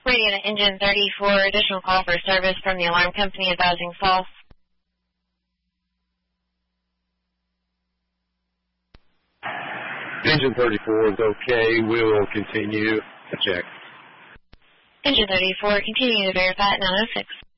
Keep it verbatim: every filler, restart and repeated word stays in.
Radio to Engine thirty-four, additional call for service from the alarm company advising false. Engine thirty-four is okay. We will continue to check. Engine thirty-four, continue to verify at nine oh six.